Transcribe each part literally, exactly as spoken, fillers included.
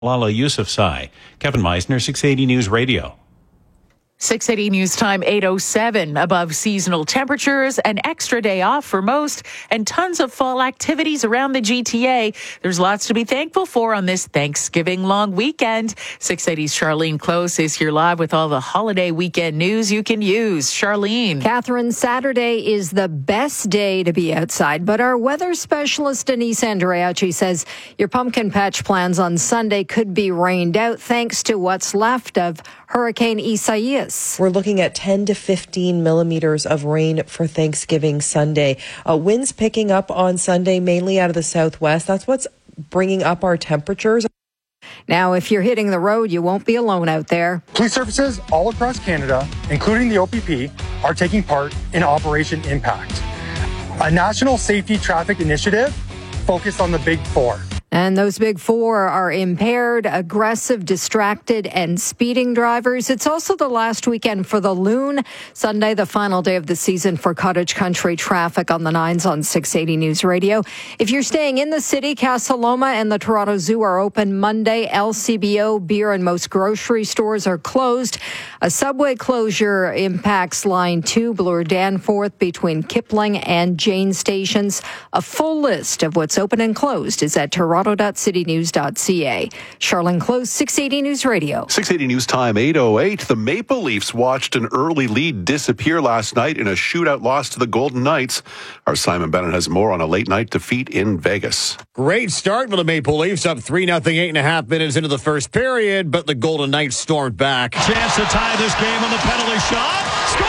Lala Yousafzai. Kevin Meisner, six eighty News Radio. six eighty News Time, eight oh seven. Above seasonal temperatures, an extra day off for most, and tons of fall activities around the G T A. There's lots to be thankful for on this Thanksgiving long weekend. six eighty's Charlene Close is here live with all the holiday weekend news you can use. Charlene. Catherine, Saturday is the best day to be outside, but our weather specialist Denise Andreacci says your pumpkin patch plans on Sunday could be rained out thanks to what's left of Hurricane Isaias. We're looking at ten to fifteen millimeters of rain for Thanksgiving Sunday. Uh, winds picking up on Sunday, mainly out of the southwest. That's what's bringing up our temperatures. Now, if you're hitting the road, you won't be alone out there. Police services all across Canada, including the O P P, are taking part in Operation Impact, a national safety traffic initiative focused on the Big Four. And those big four are impaired, aggressive, distracted, and speeding drivers. It's also the last weekend for the Loon. Sunday, the final day of the season for cottage country traffic on the nines on six eighty News Radio. If you're staying in the city, Casa Loma and the Toronto Zoo are open Monday. L C B O, beer, and most grocery stores are closed. A subway closure impacts Line two, Bloor Danforth, between Kipling and Jane stations. A full list of what's open and closed is at Toronto. toronto dot city news dot c a. Charlene Close, six eighty News Radio. six eighty News Time, eight oh eight. The Maple Leafs watched an early lead disappear last night in a shootout loss to the Golden Knights. Our Simon Bennett has more on a late night defeat in Vegas. Great start for the Maple Leafs, up three nothing, eight and a half minutes into the first period, but the Golden Knights stormed back. Chance to tie this game on the penalty shot.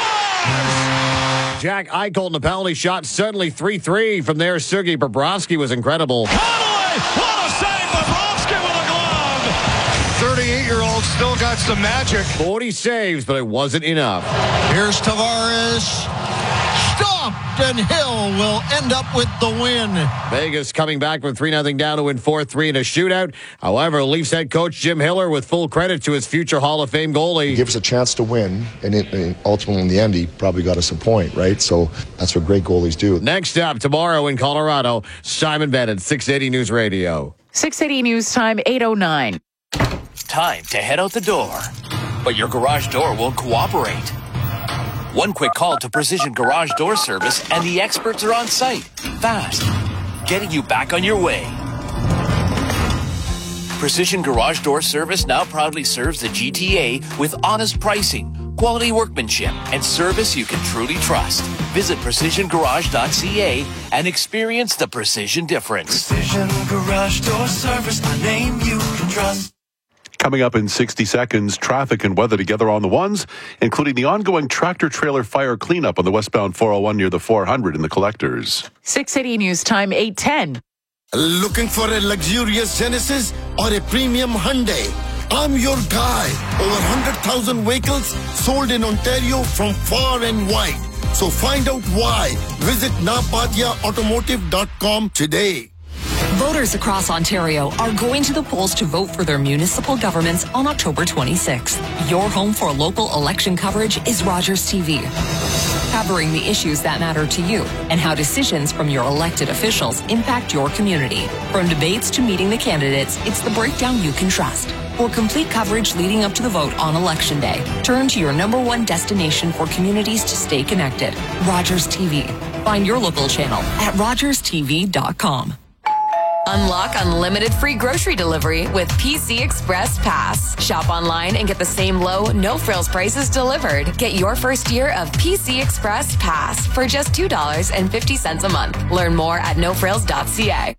Scores! Jack Eichel in the penalty shot, suddenly three three. From there, Sergei Bobrovsky was incredible. What a save, Bobrovsky with a glove. thirty-eight-year-old still got some magic. forty saves, but it wasn't enough. Here's Tavares. Stopped, and Hill will end up with the win. Vegas coming back from three nothing down to win four three in a shootout. However, Leafs head coach Jim Hiller with full credit to his future Hall of Fame goalie. Give us a chance to win, and, it, and ultimately in the end, he probably got us a point, right? So that's what great goalies do. Next up, tomorrow in Colorado, Simon Bennett, six eighty News Radio. six eighty News Time, eight oh nine. Time to head out the door, but your garage door won't cooperate. One quick call to Precision Garage Door Service and the experts are on site, fast, getting you back on your way. Precision Garage Door Service now proudly serves the G T A with honest pricing, quality workmanship, and service you can truly trust. Visit precision garage dot c a and experience the precision difference. Precision Garage Door Service, a name you can trust. Coming up in sixty seconds, traffic and weather together on the ones, including the ongoing tractor-trailer fire cleanup on the westbound four oh one near the four hundred in the Collectors. six eighty News Time, eight ten. Looking for a luxurious Genesis or a premium Hyundai? I'm your guy. Over one hundred thousand vehicles sold in Ontario from far and wide. So find out why. Visit napatia automotive dot com today. Voters across Ontario are going to the polls to vote for their municipal governments on October twenty-sixth. Your home for local election coverage is Rogers T V. Covering the issues that matter to you and how decisions from your elected officials impact your community. From debates to meeting the candidates, it's the breakdown you can trust. For complete coverage leading up to the vote on Election Day, turn to your number one destination for communities to stay connected, Rogers T V. Find your local channel at rogers t v dot com. Unlock unlimited free grocery delivery with P C Express Pass. Shop online and get the same low, no-frills prices delivered. Get your first year of P C Express Pass for just two dollars and fifty cents a month. Learn more at no frills dot c a.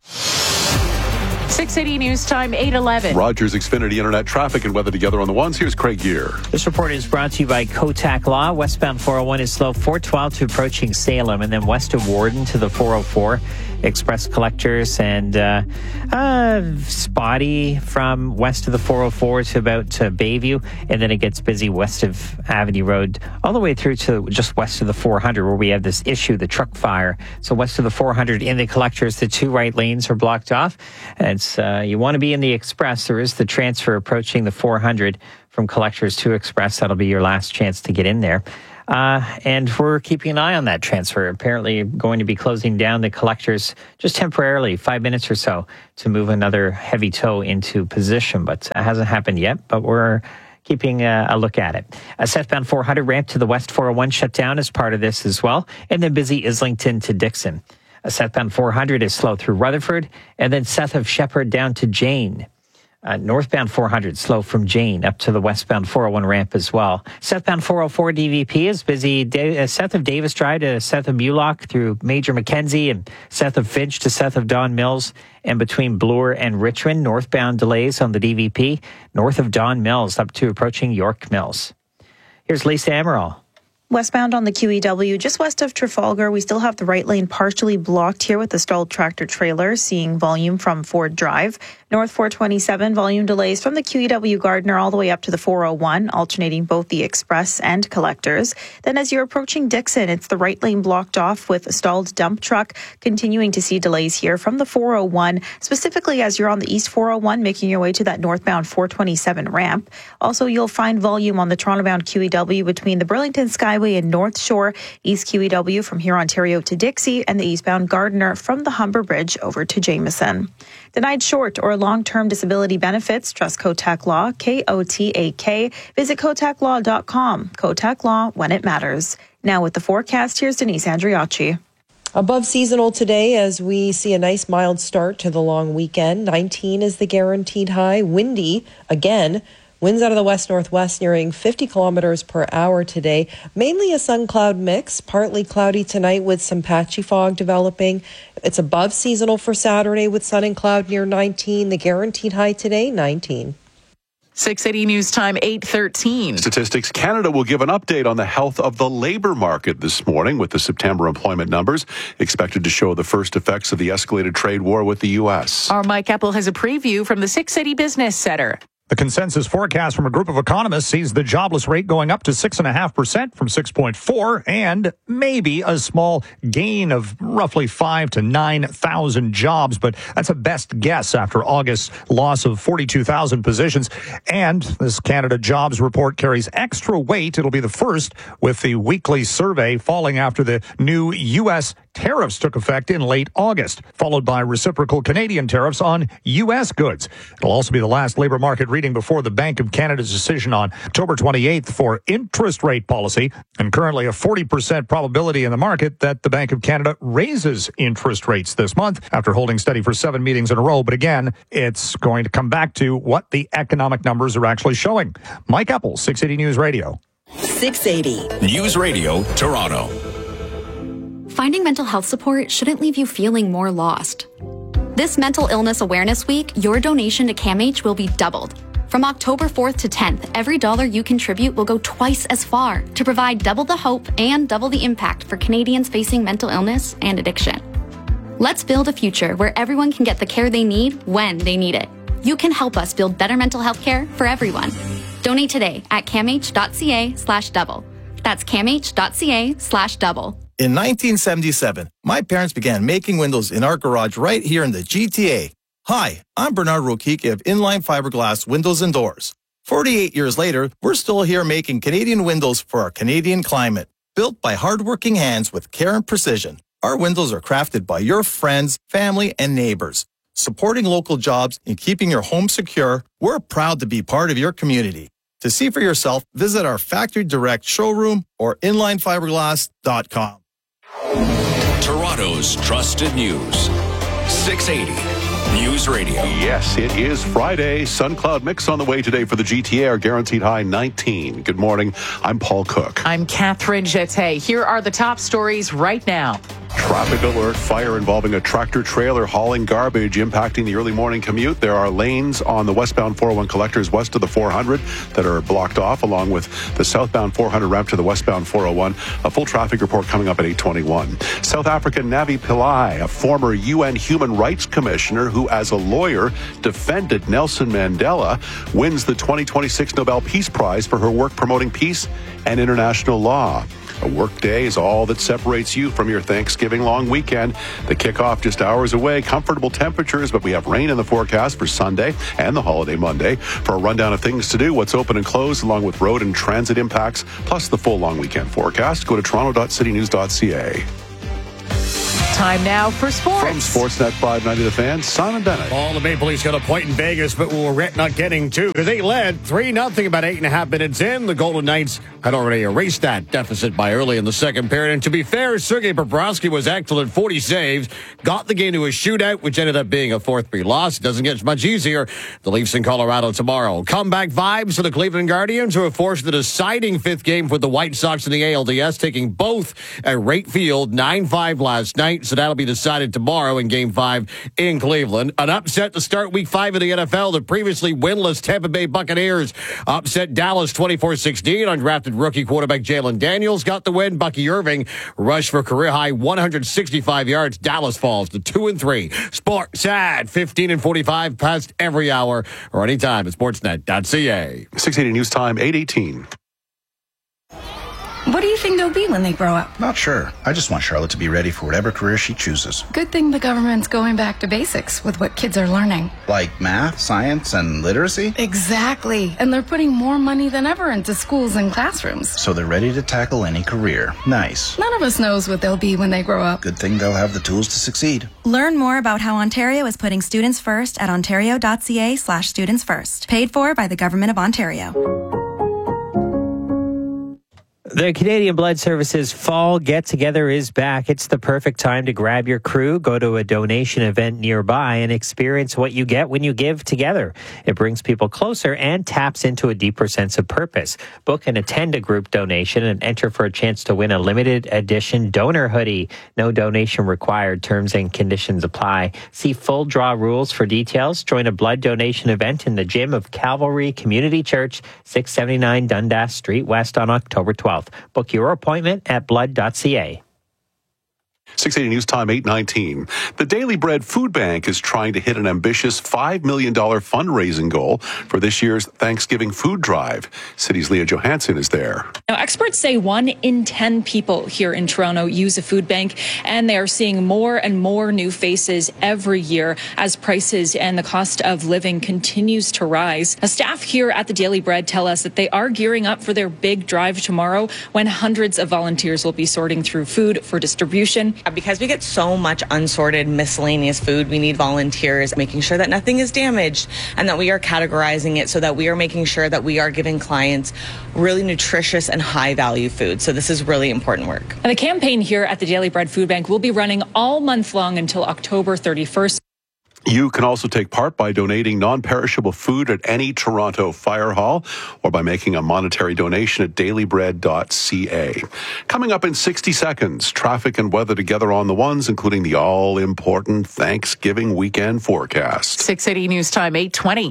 six eighty News Time, eight eleven. Rogers Xfinity Internet traffic and weather together on the ones. Here's Craig Gear. This report is brought to you by Kotak Law. Westbound four oh one is slow, four twelve to approaching Salem, and then west of Warden to the four oh four. Express collectors and uh, uh, spotty from west of the four oh four to about uh, Bayview, and then it gets busy west of Avenue Road all the way through to just west of the four hundred, where we have this issue, the truck fire. So west of the four hundred in the collectors, the two right lanes are blocked off. And it's, uh, you want to be in the Express. There is the transfer approaching the four hundred from collectors to Express. That'll be your last chance to get in there. Uh, and we're keeping an eye on that transfer. Apparently going to be closing down the collectors just temporarily, five minutes or so, to move another heavy tow into position. But it hasn't happened yet, but we're keeping a, a look at it. A southbound four hundred ramp to the West four oh one shut down as part of this as well. And then busy Islington to Dixon. A southbound four hundred is slow through Rutherford, and then south of Shepherd down to Jane. Uh, northbound four hundred slow from Jane up to the westbound four oh one ramp as well. Southbound four oh four D V P is busy da- uh, south of Davis Drive to south of Mulock through Major Mackenzie and south of Finch to south of Don Mills, and between Bloor and Richmond, northbound delays on the D V P, north of Don Mills up to approaching York Mills. Here's Lisa Amaral. Westbound on the Q E W, just west of Trafalgar, we still have the right lane partially blocked here with the stalled tractor trailer, seeing volume from Ford Drive. North four twenty-seven, volume delays from the Q E W Gardner all the way up to the four oh one, alternating both the express and collectors. Then as you're approaching Dixon, it's the right lane blocked off with a stalled dump truck, continuing to see delays here from the four oh one, specifically as you're on the East four oh one, making your way to that northbound four twenty-seven ramp. Also, you'll find volume on the Toronto-bound Q E W between the Burlington Skyway and North Shore, East Q E W from here, Ontario to Dixie, and the eastbound Gardner from the Humber Bridge over to Jameson. Denied short or long-term disability benefits? Trust Kotak Law, K O T A K. Visit kotak law dot com. Kotak Law, when it matters. Now with the forecast, here's Denise Andriacci. Above seasonal today as we see a nice mild start to the long weekend. nineteen is the guaranteed high. Windy again. Winds out of the west-northwest nearing fifty kilometers per hour today. Mainly a sun-cloud mix, partly cloudy tonight with some patchy fog developing. It's above seasonal for Saturday with sun and cloud near nineteen. The guaranteed high today, nineteen. six eighty News Time, eight thirteen. Statistics Canada will give an update on the health of the labor market this morning with the September employment numbers expected to show the first effects of the escalated trade war with the U S. Our Mike Apple has a preview from the six eighty Business Center. The consensus forecast from a group of economists sees the jobless rate going up to six point five percent from six point four, and maybe a small gain of roughly five to nine thousand jobs, but that's a best guess after August's loss of forty-two thousand positions. And this Canada Jobs Report carries extra weight. It'll be the first with the weekly survey falling after the new U S tariffs took effect in late August, followed by reciprocal Canadian tariffs on U S goods. It'll also be the last labor market reading before the Bank of Canada's decision on October twenty-eighth for interest rate policy, and currently a forty percent probability in the market that the Bank of Canada raises interest rates this month after holding steady for seven meetings in a row. But again, it's going to come back to what the economic numbers are actually showing. Mike Apple, six eighty News Radio. six eighty News Radio, Toronto. Finding mental health support shouldn't leave you feeling more lost. This Mental Illness Awareness Week, your donation to CAMH will be doubled. From October fourth to tenth, every dollar you contribute will go twice as far to provide double the hope and double the impact for Canadians facing mental illness and addiction. Let's build a future where everyone can get the care they need when they need it. You can help us build better mental health care for everyone. Donate today at camh.ca slash double. That's camh.ca slash double. In nineteen seventy-seven, my parents began making windows in our garage right here in the G T A. Hi, I'm Bernard Rokicki of Inline Fiberglass Windows and Doors. forty-eight years later, we're still here making Canadian windows for our Canadian climate. Built by hardworking hands with care and precision, our windows are crafted by your friends, family, and neighbors. Supporting local jobs and keeping your home secure, we're proud to be part of your community. To see for yourself, visit our Factory Direct showroom or inline fiberglass dot com. Toronto's trusted news. six eighty News Radio. Yes, it is Friday. Sun cloud mix on the way today for the G T A. Our guaranteed high nineteen. Good morning. I'm Paul Cook. I'm Catherine Jeté. Here are the top stories right now. Traffic alert. Fire involving a tractor trailer hauling garbage impacting the early morning commute. There are lanes on the westbound four oh one collectors west of the four hundred that are blocked off, along with the southbound four hundred ramp to the westbound four oh one. A full traffic report coming up at eight twenty-one. South African Navi Pillay, a former U N Human Rights Commissioner who, as a lawyer, defended Nelson Mandela, wins the twenty twenty-six Nobel Peace Prize for her work promoting peace and international law. A work day is all that separates you from your Thanksgiving long weekend. The kickoff just hours away. Comfortable temperatures, but we have rain in the forecast for Sunday and the holiday Monday. For a rundown of things to do, what's open and closed, along with road and transit impacts, plus the full long weekend forecast, go to toronto dot city news dot c a. Time now for sports. From Sportsnet five ninety The Fan, Simon Bennett. All the Maple Leafs got a point in Vegas, but we'll regret not getting two because they led three nothing about eight and a half minutes in. The Golden Knights had already erased that deficit by early in the second period. And to be fair, Sergei Bobrovsky was excellent, forty saves, got the game to a shootout, which ended up being a four three loss. It doesn't get much easier. The Leafs in Colorado tomorrow. Comeback vibes for the Cleveland Guardians, who have forced the deciding fifth game with the White Sox in the A L D S, taking both at Wright Field, nine five last night. So that'll be decided tomorrow in Game five in Cleveland. An upset to start Week five of the N F L. The previously winless Tampa Bay Buccaneers upset Dallas twenty-four sixteen. Undrafted rookie quarterback Jalen Daniels got the win. Bucky Irving rushed for career-high one hundred sixty-five yards. Dallas falls to two and three. Sports at fifteen and forty-five past every hour or anytime at sportsnet dot c a. six eighty News Time, eight eighteen. What do you think they'll be when they grow up? Not sure. I just want Charlotte to be ready for whatever career she chooses. Good thing the government's going back to basics with what kids are learning. Like math, science, and literacy? Exactly. And they're putting more money than ever into schools and classrooms. So they're ready to tackle any career. Nice. None of us knows what they'll be when they grow up. Good thing they'll have the tools to succeed. Learn more about how Ontario is putting students first at ontario dot c a slash students first. Paid for by the Government of Ontario. The Canadian Blood Services Fall Get-Together is back. It's the perfect time to grab your crew, go to a donation event nearby, and experience what you get when you give together. It brings people closer and taps into a deeper sense of purpose. Book and attend a group donation and enter for a chance to win a limited edition donor hoodie. No donation required. Terms and conditions apply. See full draw rules for details. Join a blood donation event in the gym of Calvary Community Church, six seventy-nine Dundas Street West on October twelfth. Book your appointment at blood dot c a. six eighty News Time, eight nineteen. The Daily Bread Food Bank is trying to hit an ambitious five million dollars fundraising goal for this year's Thanksgiving food drive. City's Leah Johansson is there. Now, experts say one in ten people here in Toronto use a food bank, and they are seeing more and more new faces every year as prices and the cost of living continues to rise. Now, staff here at the Daily Bread tell us that they are gearing up for their big drive tomorrow when hundreds of volunteers will be sorting through food for distribution. Because we get so much unsorted, miscellaneous food, we need volunteers making sure that nothing is damaged and that we are categorizing it so that we are making sure that we are giving clients really nutritious and high-value food. So this is really important work. And the campaign here at the Daily Bread Food Bank will be running all month long until October thirty-first. You can also take part by donating non-perishable food at any Toronto fire hall or by making a monetary donation at daily bread dot c a. Coming up in sixty seconds, traffic and weather together on the ones, including the all-important Thanksgiving weekend forecast. six eighty News Time, eight twenty.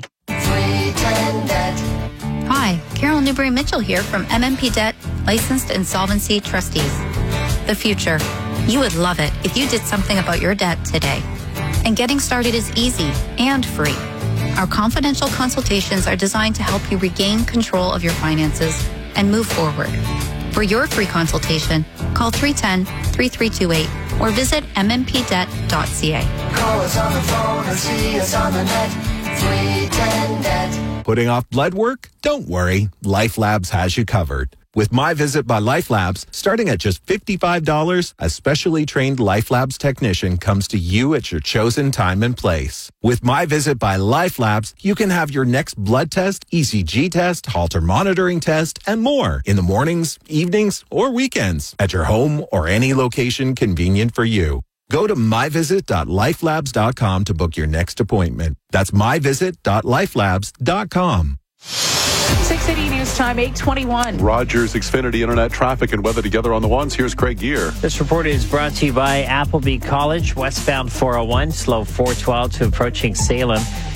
Hi, Carol Newberry-Mitchell here from M M P Debt, Licensed Insolvency Trustees. The future. You would love it if you did something about your debt today. And getting started is easy and free. Our confidential consultations are designed to help you regain control of your finances and move forward. For your free consultation, call three one zero, three three two eight or visit m m p debt dot c a. Call us on the phone or see us on the net. three ten debt. Putting off blood work? Don't worry. Life Labs has you covered. With My Visit by Life Labs, starting at just fifty-five dollars, a specially trained Life Labs technician comes to you at your chosen time and place. With My Visit by Life Labs, you can have your next blood test, E C G test, Holter monitoring test, and more in the mornings, evenings, or weekends at your home or any location convenient for you. Go to my visit dot life labs dot com to book your next appointment. That's my visit dot life labs dot com. six eighty News Time, eight twenty-one. Rogers Xfinity Internet traffic and weather together on the ones. Here's Craig Gear. This report is brought to you by Appleby College. Westbound four oh one, slow four twelve to approaching Salem.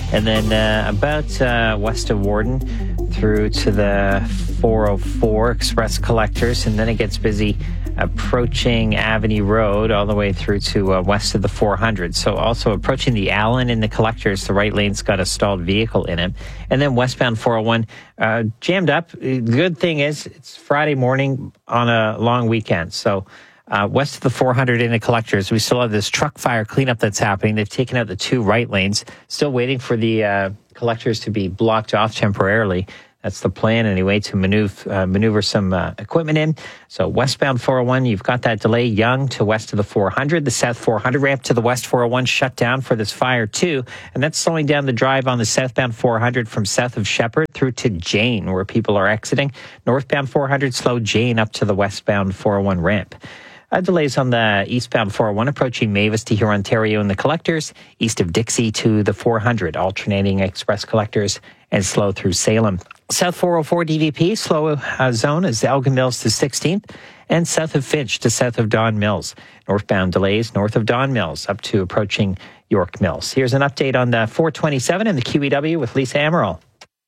And then uh, about uh, west of Warden through to the four oh four Express Collectors. And then it gets busy approaching Avenue Road all the way through to uh, west of the four hundred. So also approaching the Allen in the Collectors, the right lane's got a stalled vehicle in it. And then westbound four oh one uh, jammed up. The good thing is it's Friday morning on a long weekend. So uh, west of the four hundred in the Collectors, we still have this truck fire cleanup that's happening. They've taken out the two right lanes. Still waiting for the uh, Collectors to be blocked off temporarily. That's the plan anyway, to maneuver, uh, maneuver some uh, equipment in. So westbound four oh one, you've got that delay. Young to west of the four hundred. The south four hundred ramp to the west four oh one shut down for this fire too. And that's slowing down the drive on the southbound four hundred from south of Shepherd through to Jane, where people are exiting. Northbound four hundred slow Jane up to the westbound four oh one ramp. Uh, delays on the eastbound four oh one approaching Mavis to here, Ontario in the Collectors. East of Dixie to the four hundred, alternating Express Collectors and slow through Salem. South four oh four D V P, slow uh, zone is Elgin Mills to sixteenth, and south of Finch to south of Don Mills. Northbound delays north of Don Mills up to approaching York Mills. Here's an update on the four twenty-seven and the Q E W with Lisa Amaral.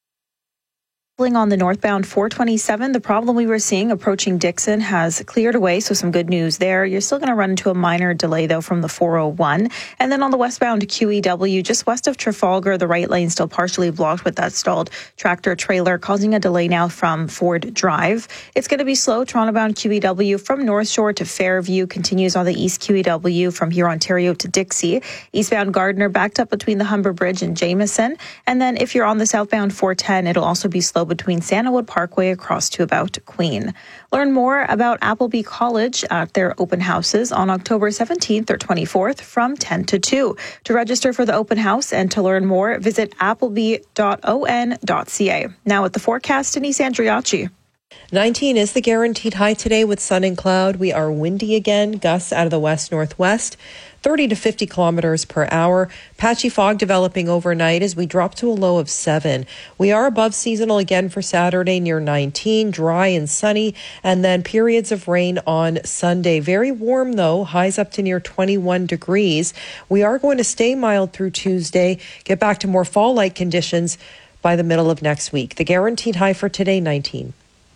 On the northbound four twenty-seven, the problem we were seeing approaching Dixon has cleared away, so some good news there. You're still going to run into a minor delay, though, from the four oh one. And then on the westbound Q E W, just west of Trafalgar, the right lane still partially blocked with that stalled tractor trailer, causing a delay now from Ford Drive. It's going to be slow. Toronto-bound Q E W from North Shore to Fairview continues on the east Q E W from here, Ontario to Dixie. Eastbound Gardiner backed up between the Humber Bridge and Jameson. And then if you're on the southbound four ten, it'll also be slow between Sandalwood Parkway across to about Queen. Learn more about Appleby College at their open houses on October seventeenth or twenty-fourth from ten to two. To register for the open house and to learn more, visit appleby dot o n dot c a. Now at the forecast, Denise Andriachi. nineteen is the guaranteed high today with sun and cloud. We are windy again, gusts out of the west-northwest, thirty to fifty kilometers per hour. Patchy fog developing overnight as we drop to a low of seven. We are above seasonal again for Saturday near nineteen, dry and sunny, and then periods of rain on Sunday. Very warm though, highs up to near twenty-one degrees. We are going to stay mild through Tuesday, get back to more fall-like conditions by the middle of next week. The guaranteed high for today, nineteen.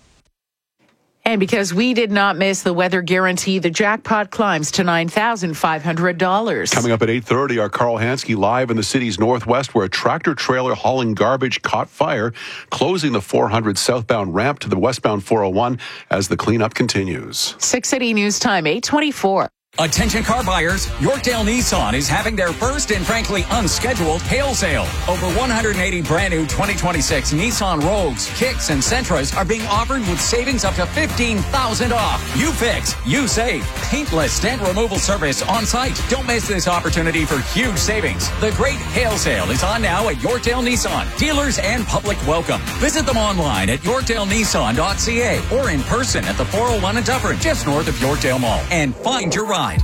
And because we did not miss the weather guarantee, the jackpot climbs to nine thousand five hundred dollars. Coming up at eight thirty, our Carl Hansky live in the city's northwest, where a tractor trailer hauling garbage caught fire, closing the four hundred southbound ramp to the westbound four oh one as the cleanup continues. six City News Time, eight twenty-four. Attention car buyers, Yorkdale Nissan is having their first and frankly unscheduled hail sale. Over one hundred eighty brand new twenty twenty-six Nissan Rogues, Kicks, and Sentras are being offered with savings up to fifteen thousand dollars off. You fix, you save. Paintless dent removal service on site. Don't miss this opportunity for huge savings. The great hail sale is on now at Yorkdale Nissan. Dealers and public welcome. Visit them online at yorkdale nissan dot c a or in person at the four oh one in Dufferin, just north of Yorkdale Mall, and find your ride.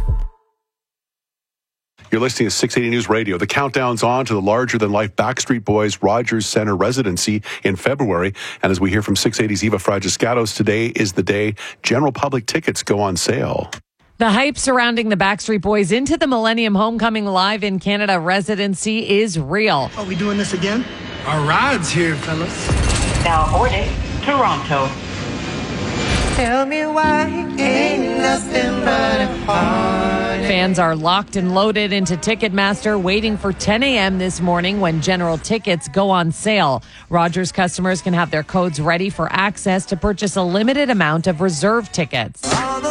You're listening to six eighty News Radio. The countdown's on to the larger-than-life Backstreet Boys Rogers Centre residency in February. And as we hear from six eighty's Eva Fragiscatos, today is the day general public tickets go on sale. The hype surrounding the Backstreet Boys Into the Millennium Homecoming Live in Canada residency is real. Are we doing this again? Our ride's here, fellas. Now boarding Toronto. Tell me why ain't nothing but a heartache. Fans are locked and loaded into Ticketmaster, waiting for ten a.m. this morning when general tickets go on sale. Rogers customers can have their codes ready for access to purchase a limited amount of reserve tickets.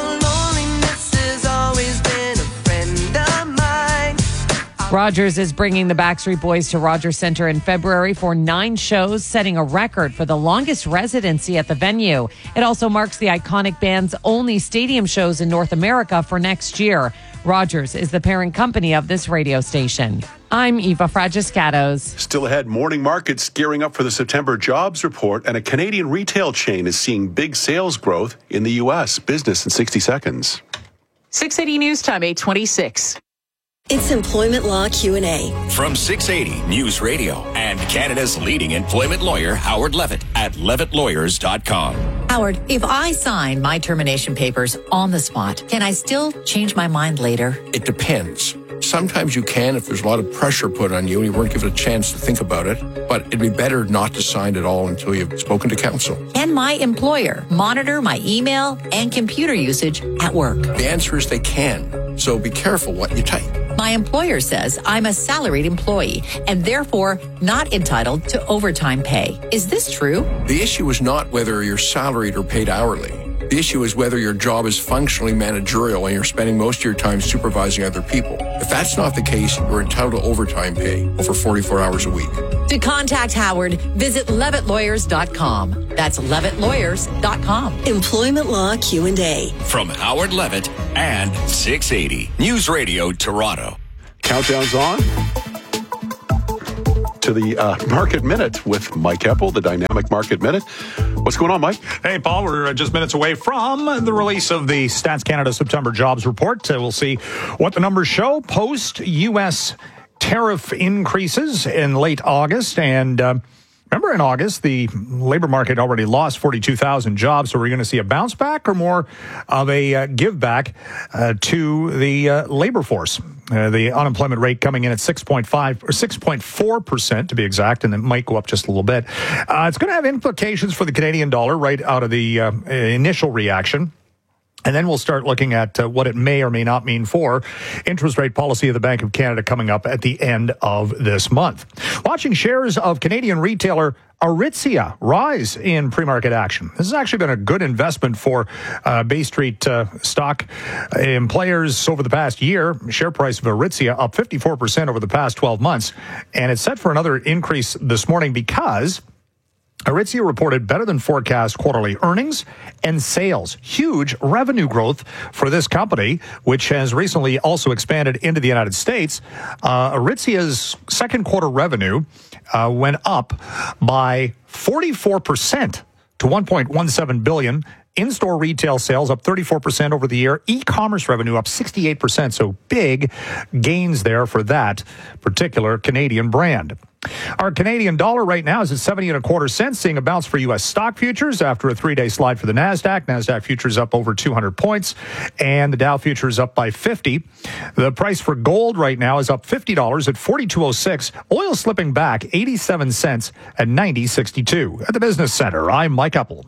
Rogers is bringing the Backstreet Boys to Rogers Centre in February for nine shows, setting a record for the longest residency at the venue. It also marks the iconic band's only stadium shows in North America for next year. Rogers is the parent company of this radio station. I'm Eva Fragiscatos. Still ahead, morning markets gearing up for the September jobs report, and a Canadian retail chain is seeing big sales growth in the U S. Business in sixty seconds. six eighty News Time, eight twenty-six. It's Employment Law Q and A. From six eighty News Radio and Canada's leading employment lawyer, Howard Levitt, at levitt lawyers dot com. Howard, if I sign my termination papers on the spot, can I still change my mind later? It depends. Sometimes you can if there's a lot of pressure put on you and you weren't given a chance to think about it. But it'd be better not to sign it all until you've spoken to counsel. Can my employer monitor my email and computer usage at work? The answer is they can. So be careful what you type. My employer says I'm a salaried employee and therefore not entitled to overtime pay. Is this true? The issue is not whether you're salaried or paid hourly. The issue is whether your job is functionally managerial and you're spending most of your time supervising other people. If that's not the case, you're entitled to overtime pay over forty-four hours a week. To contact Howard, visit levitt lawyers dot com. That's levitt lawyers dot com. Employment Law Q and A. From Howard Levitt and six eighty News Radio Toronto. Countdown's on to the uh, Market Minute with Mike Eppel, the Dynamic Market Minute. What's going on, Mike? Hey, Paul, we're just minutes away from the release of the Stats Canada September jobs report. Uh, we'll see what the numbers show post-U S tariff increases in late August. And uh, remember in August, the labor market already lost forty-two thousand jobs. So we're going to see a bounce back or more of a uh, give back uh, to the uh, labor force. Uh, the unemployment rate coming in at six point five or six point four percent to be exact, and it might go up just a little bit. Uh, it's going to have implications for the Canadian dollar right out of the uh, initial reaction. And then we'll start looking at uh, what it may or may not mean for interest rate policy of the Bank of Canada coming up at the end of this month. Watching shares of Canadian retailer Aritzia rise in pre-market action. This has actually been a good investment for uh, Bay Street uh, stock and players over the past year. Share price of Aritzia up fifty-four percent over the past twelve months. And it's set for another increase this morning because Aritzia reported better than forecast quarterly earnings and sales. Huge revenue growth for this company, which has recently also expanded into the United States. Uh, Aritzia's second quarter revenue uh, went up by forty-four percent to one point one seven billion dollars. In-store retail sales up thirty-four percent over the year. E-commerce revenue up sixty-eight percent. So big gains there for that particular Canadian brand. Our Canadian dollar right now is at seventy and a quarter cents, seeing a bounce for U S stock futures after a three-day slide for the NASDAQ. NASDAQ futures up over two hundred points, and the Dow futures up by fifty. The price for gold right now is up fifty dollars at forty-two oh six. Oil slipping back eighty-seven cents at ninety sixty-two. At the Business Center, I'm Mike Eppel.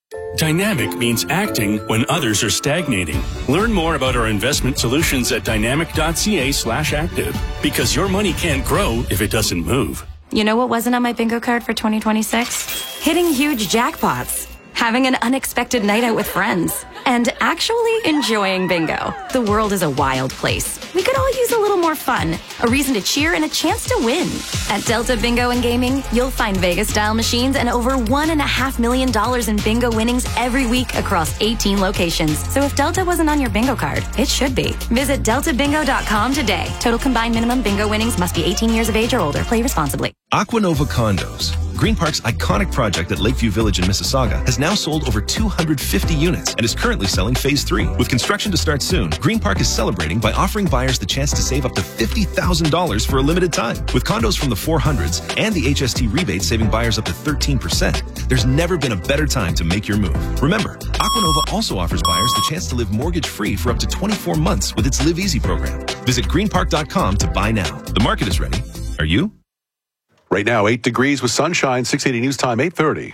Dynamic means acting when others are stagnating. Learn more about our investment solutions at dynamic.ca slash active. Because your money can't grow if it doesn't move. You know what wasn't on my bingo card for twenty twenty-six? Hitting huge jackpots, having an unexpected night out with friends, and actually enjoying bingo. The world is a wild place. We could all use a little more fun, a reason to cheer, and a chance to win. At Delta Bingo and Gaming, you'll find Vegas-style machines and over one and a half million dollars in bingo winnings every week across eighteen locations. So if Delta wasn't on your bingo card, it should be. Visit delta bingo dot com today. Total combined minimum bingo winnings must be eighteen years of age or older. Play responsibly. Aquanova Condos, Green Park's iconic project at Lakeview Village in Mississauga, has now sold over two hundred fifty units and is currently selling phase three. With construction to start soon, Green Park is celebrating by offering buyers the chance to save up to fifty thousand dollars for a limited time. With condos from the four hundreds and the H S T rebate saving buyers up to thirteen percent, there's never been a better time to make your move. Remember, Aquanova also offers buyers the chance to live mortgage-free for up to twenty-four months with its Live Easy program. Visit green park dot com to buy now. The market is ready. Are you? Right now, eight degrees with sunshine, six eighty News Time, eight thirty.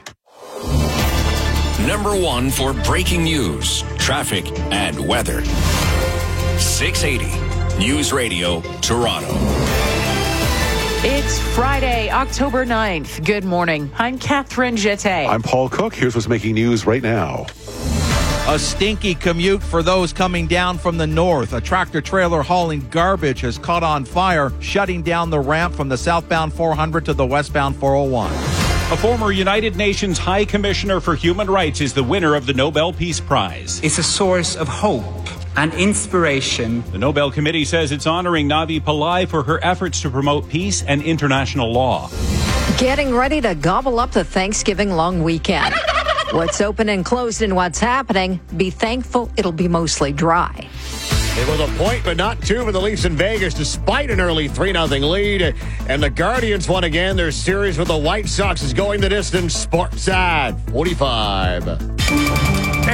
Number one for breaking news, traffic, and weather. six eighty News Radio, Toronto. It's Friday, October ninth. Good morning. I'm Catherine Jeté. I'm Paul Cook. Here's what's making news right now. A stinky commute for those coming down from the north. A tractor trailer hauling garbage has caught on fire, shutting down the ramp from the southbound four hundred to the westbound four oh one. A former United Nations High Commissioner for Human Rights is the winner of the Nobel Peace Prize. It's a source of hope and inspiration. The Nobel Committee says it's honoring Navi Pillai for her efforts to promote peace and international law. Getting ready to gobble up the Thanksgiving long weekend. What's open and closed and what's happening, be thankful it'll be mostly dry. It was a point, but not two for the Leafs in Vegas, despite an early three nothing lead. And the Guardians won again. Their series with the White Sox is going the distance. Sportside forty-five. And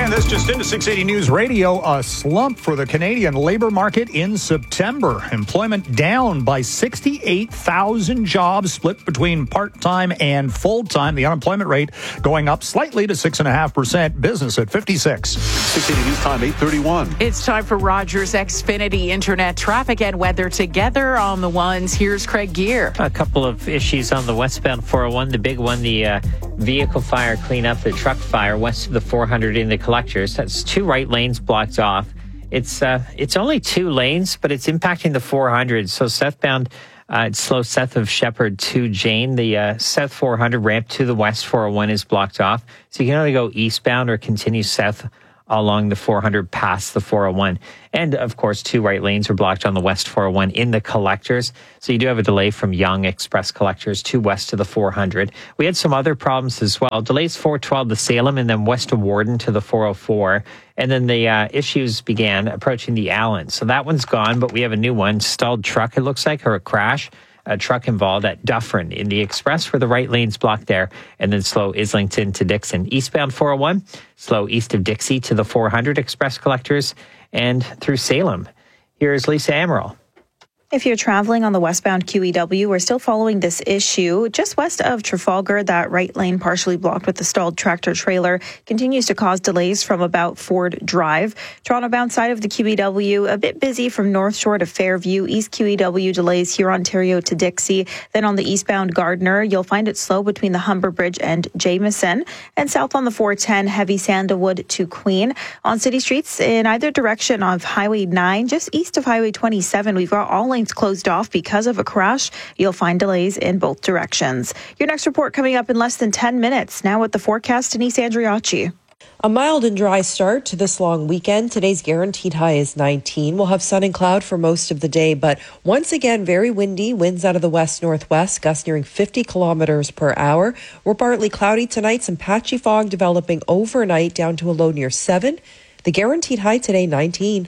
And this just into six eighty News Radio, a slump for the Canadian labor market in September. Employment down by sixty-eight thousand jobs, split between part-time and full-time. The unemployment rate going up slightly to six point five percent. Business at fifty-six. six eighty News Time, eight thirty-one. It's time for Rogers Xfinity Internet traffic and weather together on the ones. Here's Craig Gear. A couple of issues on the westbound four oh one. The big one, the uh, vehicle fire cleanup, the truck fire west of the four hundred in the collectors. That's two right lanes blocked off. It's uh, it's only two lanes, but it's impacting the four hundred. So southbound, uh, it's slow south of Shepherd to Jane. The uh, south four hundred ramp to the west four oh one is blocked off. So you can only go eastbound or continue south along the four hundred past the four oh one. And, of course, two right lanes are blocked on the west four oh one in the collectors. So you do have a delay from Yonge Express collectors to west to the four hundred. We had some other problems as well. Delays four twelve to Salem and then west of Warden to the four oh four. And then the uh, issues began approaching the Allen. So that one's gone, but we have a new one. Stalled truck, it looks like, or a crash. A truck involved at Dufferin in the Express where the right lane's blocked there, and then slow Islington to Dixon. Eastbound four oh one, slow east of Dixie to the four hundred Express collectors and through Salem. Here's Lisa Amaral. If you're traveling on the westbound Q E W, we're still following this issue. Just west of Trafalgar, that right lane partially blocked with the stalled tractor trailer continues to cause delays from about Ford Drive. Toronto-bound side of the Q E W, a bit busy from North Shore to Fairview. East Q E W delays here, Ontario to Dixie. Then on the eastbound Gardner, you'll find it slow between the Humber Bridge and Jameson. And south on the four ten, heavy Sandalwood to Queen. On city streets in either direction of Highway nine, just east of Highway twenty-seven, we've got all lanes closed off because of a crash. You'll find delays in both directions. Your next report coming up in less than ten minutes. Now with the forecast, Denise Andriacci. A mild and dry start to this long weekend. Today's guaranteed high is nineteen. We'll have sun and cloud for most of the day, but once again, very windy. Winds out of the west-northwest, gusts nearing fifty kilometers per hour. We're partly cloudy tonight. Some patchy fog developing overnight down to a low near seven. The guaranteed high today, nineteen.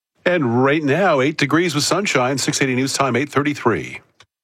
And right now, eight degrees with sunshine. six eighty News Time, eight thirty-three.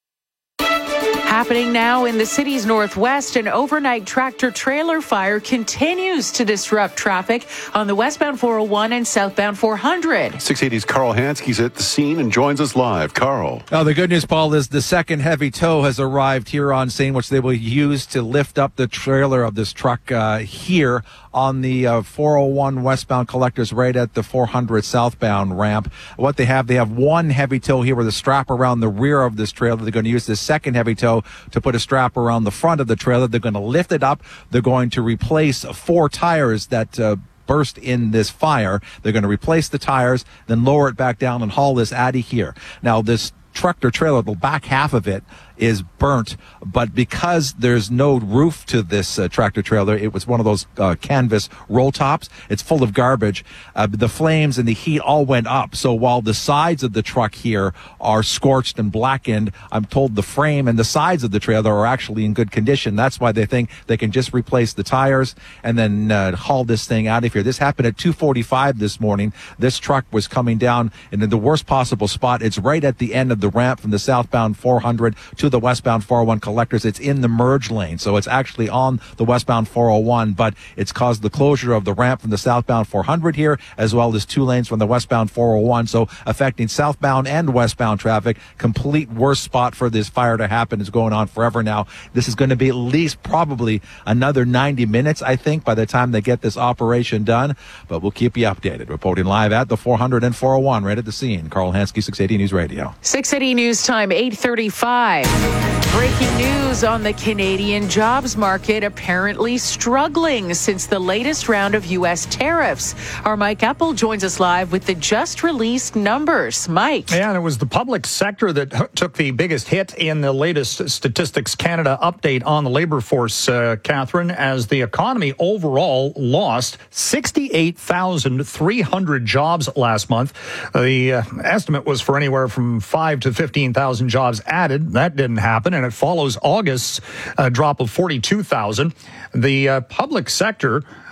Happening now in the city's northwest, an overnight tractor-trailer fire continues to disrupt traffic on the westbound four oh one and southbound four hundred. six eighty's Carl Hanske's at the scene and joins us live. Carl. Now, the good news, Paul, is the second heavy tow has arrived here on scene, which they will use to lift up the trailer of this truck uh, here on the uh, four oh one westbound collectors right at the four hundred southbound ramp. What they have, they have one heavy tow here with a strap around the rear of this trailer. They're going to use this second heavy tow to put a strap around the front of the trailer. They're going to lift it up. They're going to replace four tires that uh, burst in this fire. They're going to replace the tires, then lower it back down and haul this out of here. Now, this tractor trailer, the back half of it is burnt, but because there's no roof to this uh, tractor trailer, it was one of those uh, canvas roll tops. It's full of garbage. Uh, the flames and the heat all went up. So while the sides of the truck here are scorched and blackened, I'm told the frame and the sides of the trailer are actually in good condition. That's why they think they can just replace the tires and then uh, haul this thing out of here. This happened at two forty-five this morning. This truck was coming down in the worst possible spot. It's right at the end of the ramp from the southbound four hundred to the westbound four oh one collectors. It's in the merge lane, so it's actually on the westbound four oh one, but it's caused the closure of the ramp from the southbound four hundred here, as well as two lanes from the westbound four oh one, so affecting southbound and westbound traffic. Complete worst spot for this fire to happen. Is going on forever now. This is going to be at least probably another ninety minutes, I think, by the time they get this operation done, but we'll keep you updated. Reporting live at the four hundred and four oh one, right at the scene. Carl Hansky, six eighty News Radio. six eighty News Time, eight thirty-five. Breaking news on the Canadian jobs market apparently struggling since the latest round of U S tariffs. Our Mike Apple joins us live with the just released numbers. Mike. Yeah, and it was the public sector that h- took the biggest hit in the latest Statistics Canada update on the labor force, uh, Catherine, as the economy overall lost sixty-eight thousand three hundred jobs last month. The uh, estimate was for anywhere from five to fifteen thousand jobs added. That didn't happen, and it follows August's uh, drop of forty-two thousand. The uh, public sector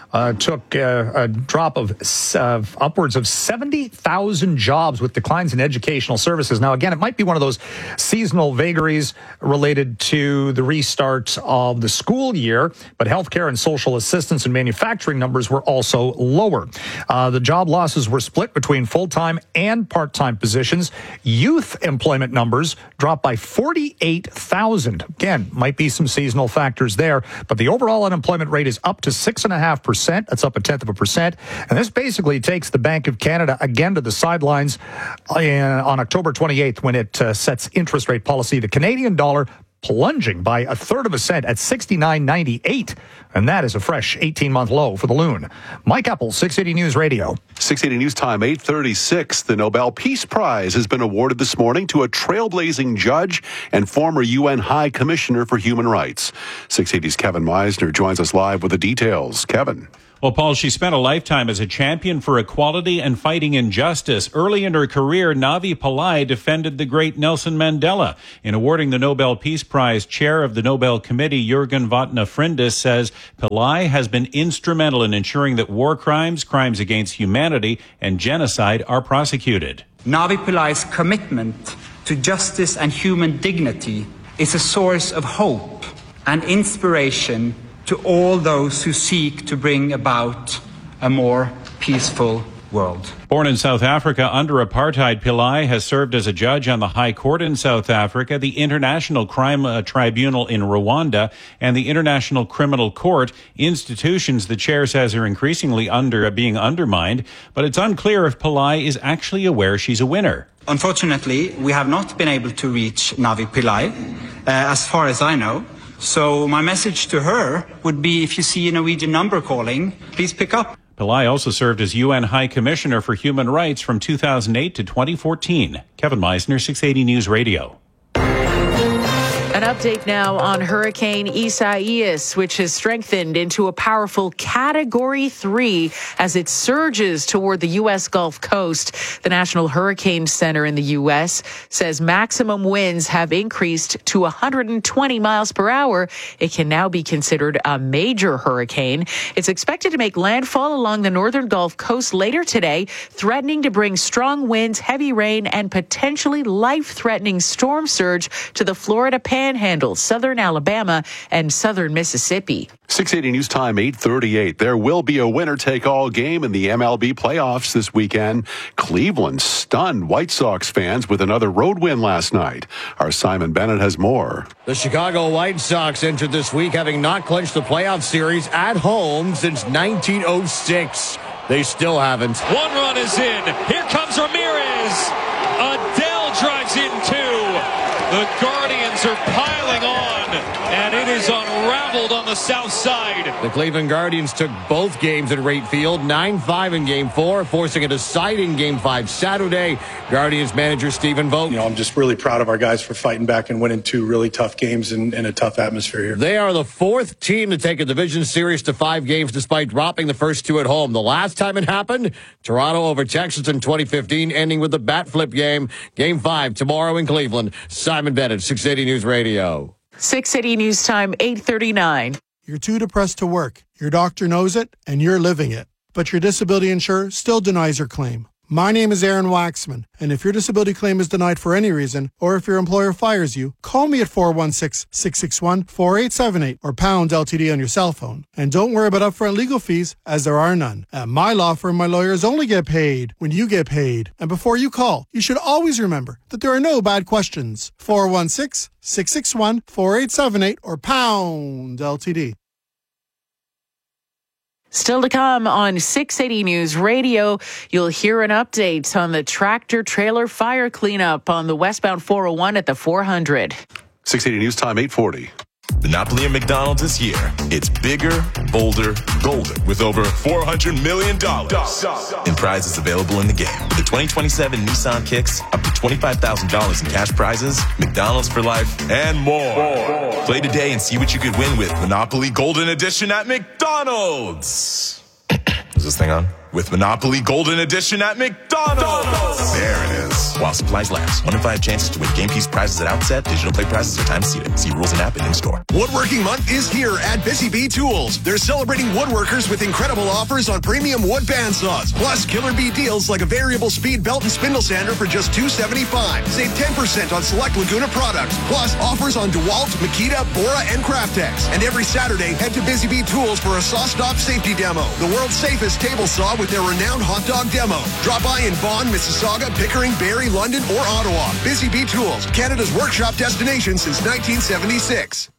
uh, took uh, a drop of uh, upwards of seventy thousand jobs with declines in educational services. Now, again, it might be one of those seasonal vagaries related to the restart of the school year, but healthcare and social assistance and manufacturing numbers were also lower. Uh, the job losses were split between full-time and part-time positions. Youth employment numbers dropped by forty-eight thousand. Again, might be some seasonal factors there, but the overall unemployment rate is up to six point five percent. That's up a tenth of a percent. And this basically takes the Bank of Canada again to the sidelines on October twenty-eighth when it uh, sets interest rate policy. The Canadian dollar plunging by a third of a cent at sixty-nine ninety-eight. And that is a fresh eighteen-month low for the loon. Mike Apple, six eighty News Radio. six eighty News Time, eight thirty-six. The Nobel Peace Prize has been awarded this morning to a trailblazing judge and former U N High Commissioner for Human Rights. six eighty's Kevin Meisner joins us live with the details. Kevin. Well, Paul, she spent a lifetime as a champion for equality and fighting injustice. Early in her career, Navi Pillai defended the great Nelson Mandela. In awarding the Nobel Peace Prize, chair of the Nobel Committee, Jürgen Vatne-Frindis, says Pillai has been instrumental in ensuring that war crimes, crimes against humanity, and genocide are prosecuted. Navi Pillai's commitment to justice and human dignity is a source of hope and inspiration to all those who seek to bring about a more peaceful world. Born in South Africa under apartheid, Pillai has served as a judge on the High Court in South Africa, the International Crime uh, Tribunal in Rwanda, and the International Criminal Court, institutions the chair says are increasingly under uh, being undermined. But it's unclear if Pillai is actually aware she's a winner. Unfortunately, we have not been able to reach Navi Pillai, uh, as far as I know. So my message to her would be, if you see a Norwegian number calling, please pick up. Pillai also served as U N High Commissioner for Human Rights from two thousand eight to twenty fourteen. Kevin Meisner, six eighty News Radio. An update now on Hurricane Isaias, which has strengthened into a powerful Category three as it surges toward the U S Gulf Coast. The National Hurricane Center in the U S says maximum winds have increased to one hundred twenty miles per hour. It can now be considered a major hurricane. It's expected to make landfall along the northern Gulf Coast later today, threatening to bring strong winds, heavy rain, and potentially life-threatening storm surge to the Florida Panhandle, southern Alabama, and southern Mississippi. six eighty News Time, eight thirty-eight. There will be a winner-take-all game in the M L B playoffs this weekend. Cleveland stunned White Sox fans with another road win last night. Our Simon Bennett has more. The Chicago White Sox entered this week having not clinched the playoff series at home since nineteen oh six. They still haven't. One run is in. Here comes Ramirez. Adele drives in two. The Guardians are piling on, and it is unraveled on the south side. The Cleveland Guardians took both games at Rate Field, nine five in Game four, forcing a deciding Game five Saturday. Guardians manager Stephen Vogt. You know, I'm just really proud of our guys for fighting back and winning two really tough games in, in a tough atmosphere here. They are the fourth team to take a division series to five games despite dropping the first two at home. The last time it happened, Toronto over Texas in twenty fifteen, ending with the bat flip game. Game five tomorrow in Cleveland. Simon Bennett, six eighty News Radio. six eighty News Time, eight thirty-nine. You're too depressed to work. Your doctor knows it, and you're living it. But your disability insurer still denies your claim. My name is Aaron Waxman, and if your disability claim is denied for any reason, or if your employer fires you, call me at four one six, six six one, four eight seven eight or pound L T D on your cell phone. And don't worry about upfront legal fees, as there are none. At my law firm, my lawyers only get paid when you get paid. And before you call, you should always remember that there are no bad questions. four one six, six six one, four eight seven eight or pound L T D. Still to come on six eighty News Radio, you'll hear an update on the tractor trailer fire cleanup on the westbound four oh one at the four hundred. six eighty News Time, eight forty. Monopoly at McDonald's this year. It's bigger, bolder, golden with over four hundred million dollars in prizes available in the game. With the twenty twenty-seven Nissan Kicks, up to twenty-five thousand dollars in cash prizes, McDonald's for life, and more. more. Play today and see what you could win with Monopoly Golden Edition at McDonald's. Is this thing on? with Monopoly Golden Edition at McDonald's. There it is. While supplies last. One in five chances to win game piece prizes at outset. Digital play prizes are time seated. See rules and app and in-store. Woodworking Month is here at Busy Bee Tools. They're celebrating woodworkers with incredible offers on premium wood bandsaws. Plus, killer bee deals like a variable speed belt and spindle sander for just two dollars and seventy-five cents. Save ten percent on select Laguna products. Plus, offers on DeWalt, Makita, Bora, and Craftex. And every Saturday, head to Busy Bee Tools for a saw-stop safety demo. The world's safest table saw with their renowned hot dog demo. Drop by in Vaughan, Mississauga, Pickering, Barrie, London, or Ottawa. Busy Bee Tools, Canada's workshop destination since nineteen seventy-six.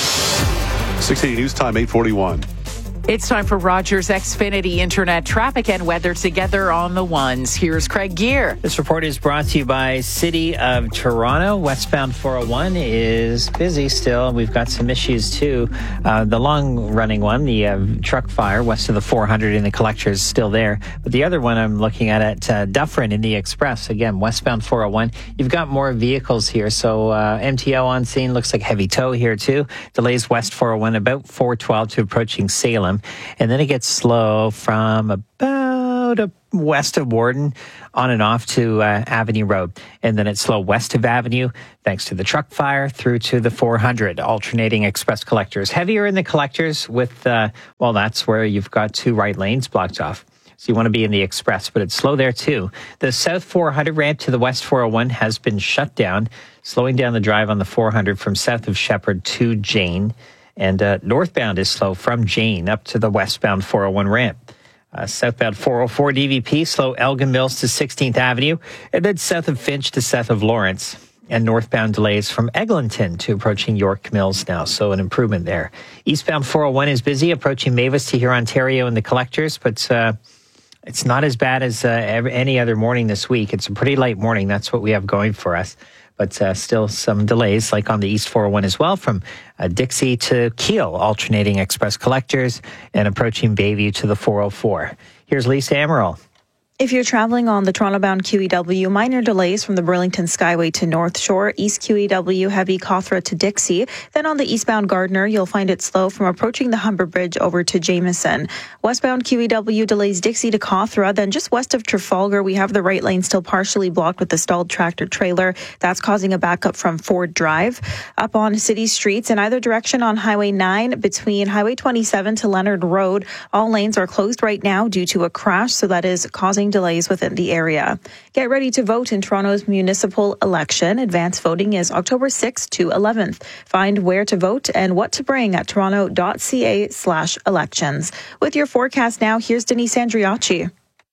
six eighty News Time, eight forty-one. It's time for Rogers Xfinity Internet traffic and weather together on the ones. Here's Craig Gear. This report is brought to you by City of Toronto. Westbound four oh one is busy still. We've got some issues too. Uh, the long-running one, the uh, truck fire west of the four hundred in the collector is still there. But the other one I'm looking at at uh, Dufferin in the Express, again, westbound four oh one. You've got more vehicles here. So uh, M T O on scene, looks like heavy tow here too. Delays west four oh one about four twelve to approaching Salem. And then it gets slow from about uh, west of Warden on and off to uh, Avenue Road. And then it's slow west of Avenue, thanks to the truck fire, through to the four hundred, alternating express collectors. Heavier in the collectors with, uh, well, that's where you've got two right lanes blocked off. So you want to be in the express, but it's slow there too. The south four hundred ramp to the west four oh one has been shut down, slowing down the drive on the four hundred from south of Shepherd to Jane. And uh, northbound is slow from Jane up to the westbound four oh one ramp. Uh, southbound four oh four D V P, slow Elgin Mills to sixteenth Avenue, and then south of Finch to south of Lawrence. And northbound delays from Eglinton to approaching York Mills now, so an improvement there. Eastbound four oh one is busy, approaching Mavis to Hurontario and the collectors, but uh, it's not as bad as uh, every, any other morning this week. It's a pretty light morning. That's what we have going for us. But uh, still some delays, like on the East four oh one as well, from uh, Dixie to Kiel, alternating express collectors, and approaching Bayview to the four oh four. Here's Lisa Amaral. If you're traveling on the Toronto-bound Q E W, minor delays from the Burlington Skyway to North Shore, East Q E W, heavy Cawthra to Dixie. Then on the eastbound Gardiner, you'll find it slow from approaching the Humber Bridge over to Jameson. Westbound Q E W delays Dixie to Cawthra. Then just west of Trafalgar, we have the right lane still partially blocked with the stalled tractor trailer. That's causing a backup from Ford Drive. Up on city streets in either direction on Highway nine between Highway twenty-seven to Leonard Road, all lanes are closed right now due to a crash, so that is causing delays within the area. Get ready to vote in Toronto's municipal election. Advance voting is October sixth to eleventh. Find where to vote and what to bring at toronto.ca slash elections. With your forecast now, here's Denise Andriachi.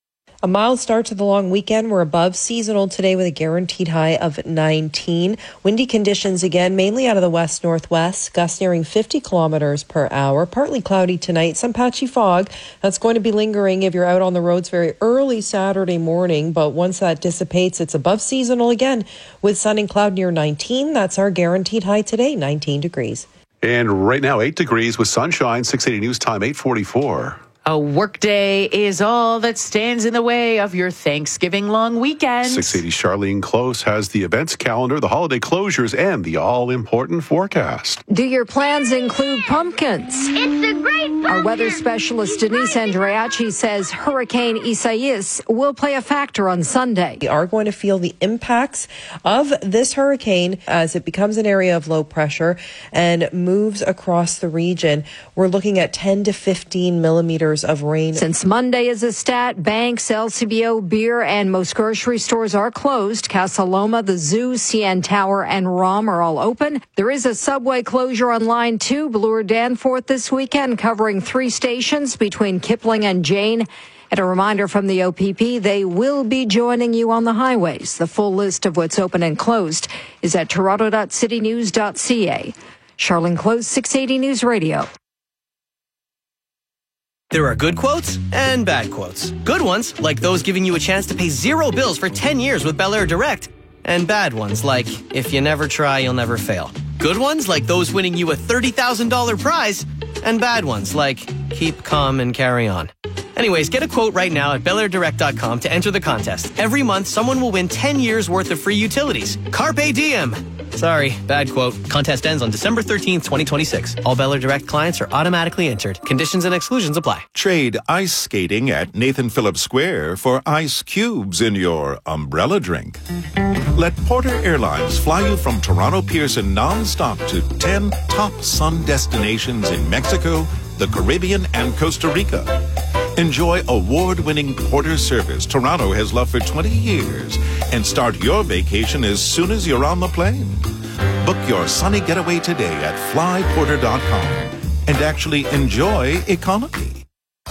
A mild start to the long weekend. We're above seasonal today with a guaranteed high of nineteen. Windy conditions again, mainly out of the west-northwest. Gusts nearing fifty kilometers per hour. Partly cloudy tonight. Some patchy fog. That's going to be lingering if you're out on the roads very early Saturday morning. But once that dissipates, it's above seasonal again with sun and cloud near nineteen. That's our guaranteed high today, nineteen degrees. And right now, eight degrees with sunshine. six eighty News Time, eight forty-four. A workday is all that stands in the way of your Thanksgiving long weekend. six eighty Charlene Close has the events calendar, the holiday closures, and the all-important forecast. Do your plans include pumpkins? It's a great pumpkin. Our weather specialist Denise Andriachi says Hurricane Isaias will play a factor on Sunday. We are going to feel the impacts of this hurricane as it becomes an area of low pressure and moves across the region. We're looking at ten to fifteen millimeters of rain. Since Monday is a stat, banks, L C B O, beer, and most grocery stores are closed. Casa Loma, the Zoo, C N Tower, and ROM are all open. There is a subway closure on Line two, Bloor Danforth this weekend, covering three stations between Kipling and Jane. And a reminder from the O P P, they will be joining you on the highways. The full list of what's open and closed is at toronto dot city news dot c a. Charlene Close, six eighty News Radio. There are good quotes and bad quotes. Good ones, like those giving you a chance to pay zero bills for ten years with Bel Air Direct. And bad ones, like, if you never try, you'll never fail. Good ones, like those winning you a thirty thousand dollars prize. And bad ones, like, keep calm and carry on. Anyways, get a quote right now at bel air direct dot com to enter the contest. Every month, someone will win ten years worth of free utilities. Carpe diem! Sorry, bad quote. Contest ends on December thirteenth, twenty twenty-six. All Bel Air Direct clients are automatically entered. Conditions and exclusions apply. Trade ice skating at Nathan Phillips Square for ice cubes in your umbrella drink. Let Porter Airlines fly you from Toronto Pearson non-stop to ten top sun destinations in Mexico, the Caribbean, and Costa Rica. Enjoy award-winning Porter service Toronto has loved for twenty years and start your vacation as soon as you're on the plane. Book your sunny getaway today at fly porter dot com and actually enjoy economy.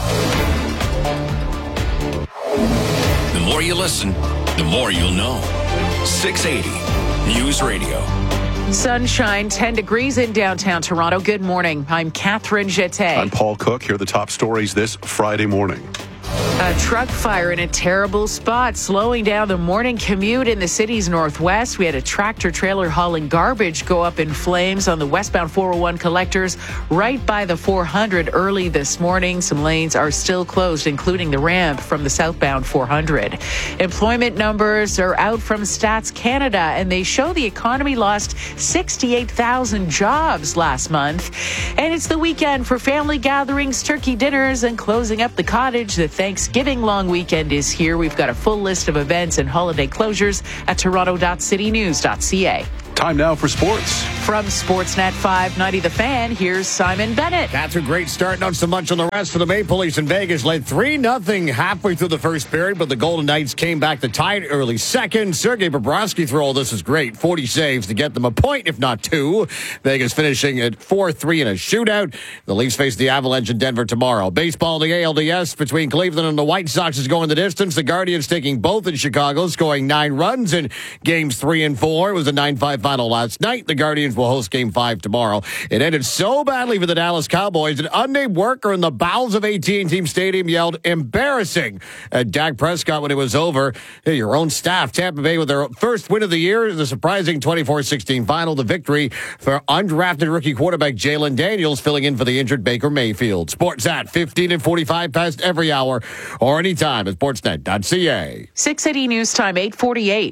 The more you listen, the more you'll know. six eighty News Radio. Sunshine, ten degrees in downtown Toronto. Good morning. I'm Catherine Jeté. I'm Paul Cook. Here are the top stories this Friday morning. A truck fire in a terrible spot, slowing down the morning commute in the city's northwest. We had a tractor trailer hauling garbage go up in flames on the westbound four oh one collectors right by the four hundred early this morning. Some lanes are still closed, including the ramp from the southbound four hundred. Employment numbers are out from Stats Canada, and they show the economy lost sixty-eight thousand jobs last month. And it's the weekend for family gatherings, turkey dinners, and closing up the cottage. The Thanksgiving long weekend is here. We've got a full list of events and holiday closures at toronto dot city news dot c a. Time now for sports. From Sportsnet five ninety The Fan, here's Simon Bennett. That's a great start. Not so much on the rest for the Maple Leafs in Vegas. Led three nothing halfway through the first period, but the Golden Knights came back to tie it early. Second, Sergei Bobrovsky through all this is great. forty saves to get them a point, if not two. Vegas finishing at four three in a shootout. The Leafs face the Avalanche in Denver tomorrow. Baseball, the A L D S between Cleveland and the White Sox is going the distance. The Guardians taking both in Chicago, scoring nine runs in games three and four. It was a nine five final last night. The Guardians will host game five tomorrow. It ended so badly for the Dallas Cowboys. An unnamed worker in the bowels of A T and T Stadium yelled, "Embarrassing," at Dak Prescott when it was over. Hey, your own staff, Tampa Bay, with their first win of the year, the surprising twenty-four sixteen final. The victory for undrafted rookie quarterback Jalen Daniels, filling in for the injured Baker Mayfield. Sports at fifteen and forty-five past every hour or anytime at sportsnet dot c a. six eighty News Time, eight forty-eight.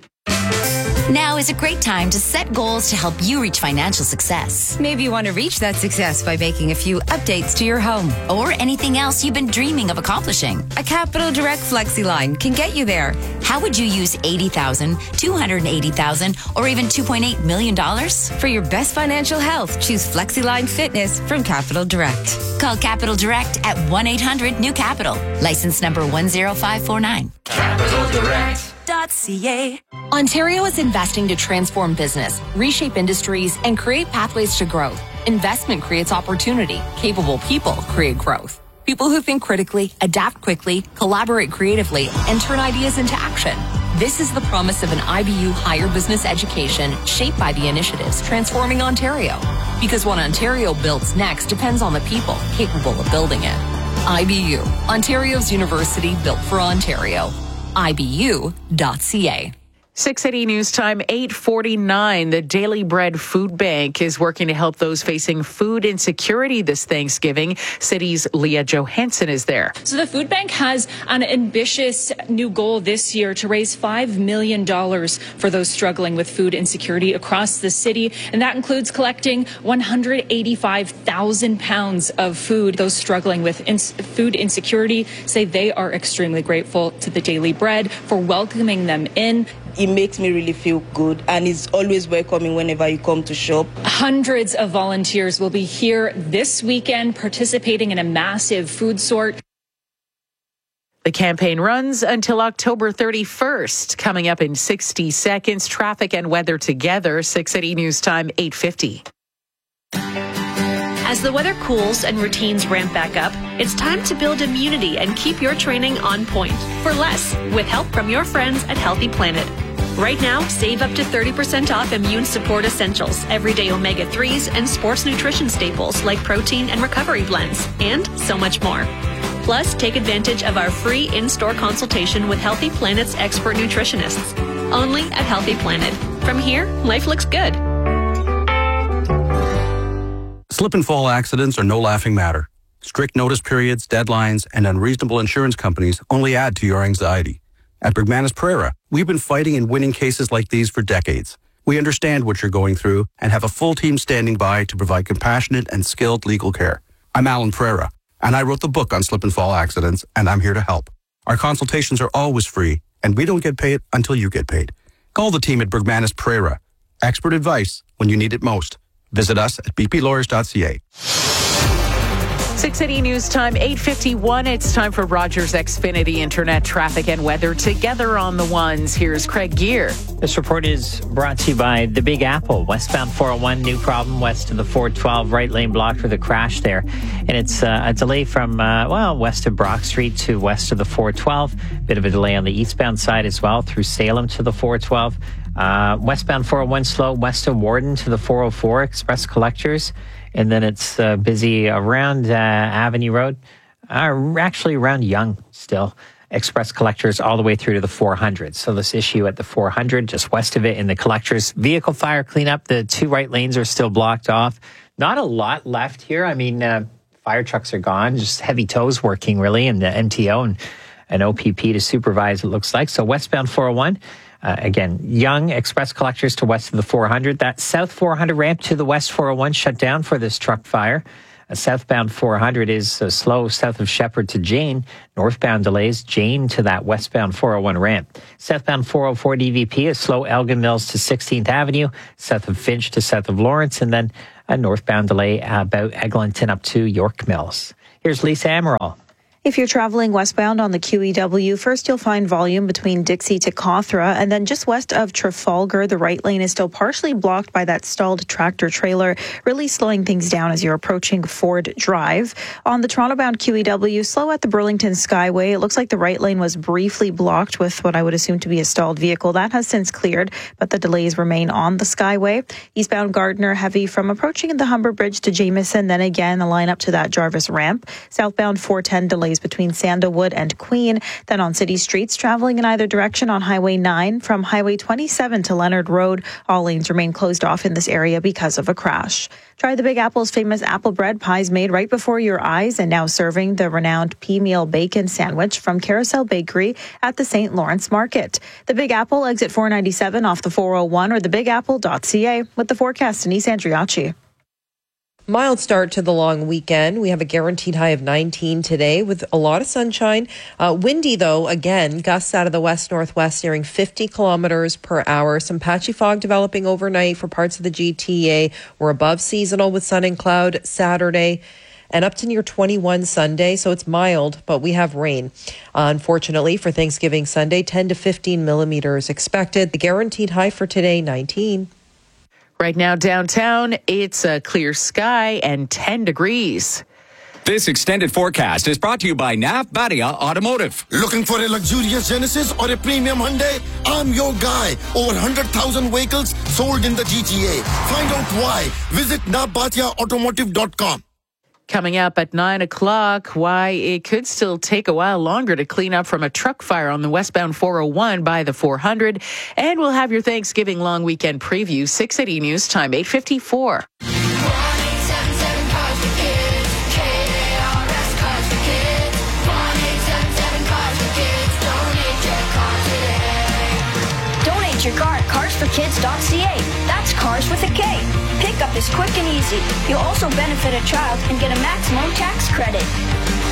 Now is a great time to set goals to help you reach financial success. Maybe you want to reach that success by making a few updates to your home. Or anything else you've been dreaming of accomplishing. A Capital Direct FlexiLine can get you there. How would you use eighty thousand dollars, two hundred eighty thousand dollars, or even two point eight million dollars? For your best financial health, choose FlexiLine Fitness from Capital Direct. Call Capital Direct at one eight hundred new capital. License number one zero five four nine. Capital Direct. .ca. Ontario is investing to transform business, reshape industries, and create pathways to growth. Investment creates opportunity. Capable people create growth. People who think critically, adapt quickly, collaborate creatively, and turn ideas into action. This is the promise of an I B U higher business education shaped by the initiatives transforming Ontario. Because what Ontario builds next depends on the people capable of building it. I B U, Ontario's university built for Ontario. I B U dot C A. six eighty News Time, eight forty-nine. The Daily Bread Food Bank is working to help those facing food insecurity this Thanksgiving. City's Leah Johansson is there. So the food bank has an ambitious new goal this year to raise five million dollars for those struggling with food insecurity across the city. And that includes collecting one hundred eighty-five thousand pounds of food. Those struggling with ins- food insecurity say they are extremely grateful to the Daily Bread for welcoming them in. It makes me really feel good, and it's always welcoming whenever you come to shop. Hundreds of volunteers will be here this weekend participating in a massive food sort. The campaign runs until October thirty-first. Coming up in sixty seconds, traffic and weather together. six eighty News Time, eight fifty. As the weather cools and routines ramp back up, it's time to build immunity and keep your training on point for less with help from your friends at Healthy Planet. Right now, save up to thirty percent off immune support essentials, everyday omega threes, and sports nutrition staples like protein and recovery blends, and so much more. Plus, take advantage of our free in-store consultation with Healthy Planet's expert nutritionists. Only at Healthy Planet. From here, life looks good. Slip and fall accidents are no laughing matter. Strict notice periods, deadlines, and unreasonable insurance companies only add to your anxiety. At Bergmanis Pereira, we've been fighting and winning cases like these for decades. We understand what you're going through and have a full team standing by to provide compassionate and skilled legal care. I'm Alan Pereira, and I wrote the book on slip and fall accidents, and I'm here to help. Our consultations are always free, and we don't get paid until you get paid. Call the team at Bergmanis Pereira. Expert advice when you need it most. Visit us at b p lawyers dot c a. six eighty News Time, eight fifty-one. It's time for Rogers Xfinity Internet traffic and weather together on the ones. Here's Craig Gear. This report is brought to you by the Big Apple. Westbound four oh one, new problem west of the four twelve, right lane blocked with a crash there. And it's uh, a delay from, uh, well, west of Brock Street to west of the four twelve. Bit of a delay on the eastbound side as well, through Salem to the four twelve. Uh, westbound four oh one slow west of Warden to the four oh four, express collectors. And then it's uh, busy around uh, Avenue Road, uh, actually around Yonge still. Express collectors all the way through to the four hundred. So this issue at the four hundred, just west of it in the collectors. Vehicle fire cleanup, the two right lanes are still blocked off. Not a lot left here. I mean, uh, fire trucks are gone, just heavy tows working really, and the M T O and an O P P to supervise, it looks like. So westbound four oh one. Uh, again, Yonge express collectors to west of the four hundred. That south four hundred ramp to the west four oh one shut down for this truck fire. A southbound four hundred is uh, slow south of Shepherd to Jane. Northbound delays Jane to that westbound four oh one ramp. Southbound four oh four D V P is slow Elgin Mills to sixteenth Avenue, south of Finch to south of Lawrence, and then a northbound delay about Eglinton up to York Mills. Here's Lisa Amaral. If you're traveling westbound on the Q E W, first you'll find volume between Dixie to Cawthra, and then just west of Trafalgar, the right lane is still partially blocked by that stalled tractor trailer, really slowing things down as you're approaching Ford Drive. On the Toronto-bound Q E W, slow at the Burlington Skyway. It looks like the right lane was briefly blocked with what I would assume to be a stalled vehicle. That has since cleared, but the delays remain on the Skyway. Eastbound Gardner, heavy from approaching the Humber Bridge to Jameson, then again the line up to that Jarvis ramp. Southbound four ten delays between Sandalwood and Queen. Then on city streets, traveling in either direction on Highway nine from Highway twenty-seven to Leonard Road. All lanes remain closed off in this area because of a crash. Try the Big Apple's famous apple bread pies made right before your eyes, and now serving the renowned pea-meal bacon sandwich from Carousel Bakery at the Saint Lawrence Market. The Big Apple, exit four ninety-seven off the four oh one, or the big apple dot c a. With the forecast, Denise Andriachi. Mild start to the long weekend. We have a guaranteed high of nineteen today with a lot of sunshine. Uh, windy, though, again, gusts out of the west-northwest nearing fifty kilometers per hour. Some patchy fog developing overnight for parts of the G T A. We're above seasonal with sun and cloud Saturday and up to near twenty-one Sunday. So it's mild, but we have rain. Uh, unfortunately, for Thanksgiving Sunday, ten to fifteen millimeters expected. The guaranteed high for today, nineteen. Right now downtown, it's a clear sky and ten degrees. This extended forecast is brought to you by Nav Badia Automotive. Looking for a luxurious Genesis or a premium Hyundai? I'm your guy. Over one hundred thousand vehicles sold in the G T A. Find out why. Visit nav badia automotive dot com. Coming up at nine o'clock, why it could still take a while longer to clean up from a truck fire on the westbound four oh one by the four hundred. And we'll have your Thanksgiving long weekend preview, six eighty News Time, eight fifty-four. Donate your car at cars for kids dot c a. That's cars with a K. Pickup is quick and easy. You'll also benefit a child and get a maximum tax credit.